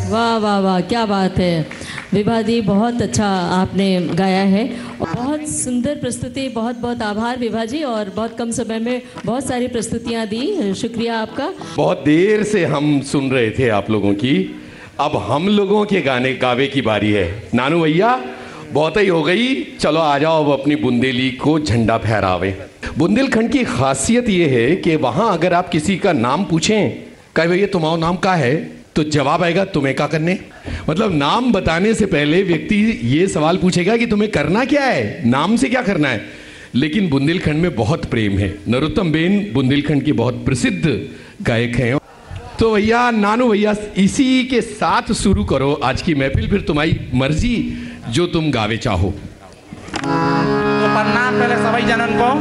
वाह वाह वाह, क्या बात है विभा दी, बहुत अच्छा आपने गाया है और बहुत सुंदर प्रस्तुति। बहुत बहुत आभार विभा जी, और बहुत कम समय में बहुत सारी प्रस्तुतियाँ दी, शुक्रिया आपका। बहुत देर से हम सुन रहे थे आप लोगों की, अब हम लोगों के गाने गावे की बारी है। नानू भैया बहुत ही हो गई, चलो आ जाओ अब अपनी बुंदेली को झंडा फहरावे। बुंदेलखंड की खासियत ये है कि वहाँ अगर आप किसी का नाम पूछें, कहे भैया तुम्हारा नाम क्या है, तो जवाब आएगा तुम्हें क्या करने। मतलब नाम बताने से पहले व्यक्ति ये सवाल पूछेगा कि तुम्हें करना क्या है, नाम से क्या करना है। लेकिन बुंदेलखंड में बहुत प्रेम है। नरोत्तम बेन बुंदेलखंड की बहुत प्रसिद्ध गायक हैं। तो भैया नानू भैया इसी के साथ शुरू करो आज की महफिल, फिर तुम्हारी मर्जी जो तुम गावे चाहो। तो प्रणाम पहले सभी जनन को,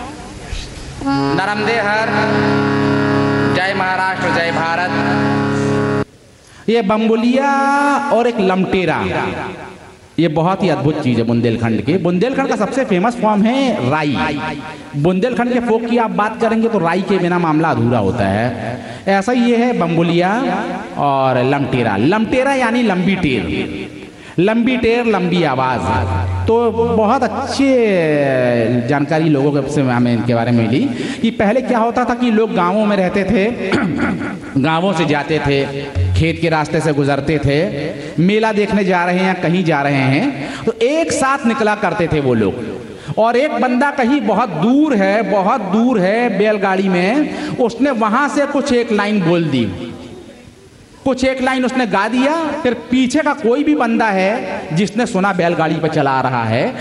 नरम देहर, जय महाराष्ट्र, जय भारत। ये बम्बुलिया और एक लमटेरा, ये बहुत ही अद्भुत चीज है बुंदेलखंड की। बुंदेलखंड का सबसे फेमस फॉर्म है राई। बुंदेलखंड के फोक की आप बात करेंगे तो राई के बिना मामला अधूरा होता है। ऐसा ही ये है बम्बुलिया और लमटेरा। लमटेरा यानी लंबी टेर, लंबी टेर लंबी आवाज। तो बहुत अच्छी जानकारी लोगों से हमें इनके बारे में मिली कि पहले क्या होता था कि लोग गांवों में रहते थे, गांवों से जाते थे, खेत के रास्ते से गुजरते थे, मेला देखने जा रहे हैं, कहीं जा रहे हैं, तो एक साथ निकला करते थे वो लोग। और एक बंदा कहीं बहुत दूर है बैलगाड़ी में, उसने वहां से कुछ एक लाइन बोल दी, कुछ एक लाइन उसने गा दिया। फिर पीछे का कोई भी बंदा है जिसने सुना बैलगाड़ी पर चला रहा है,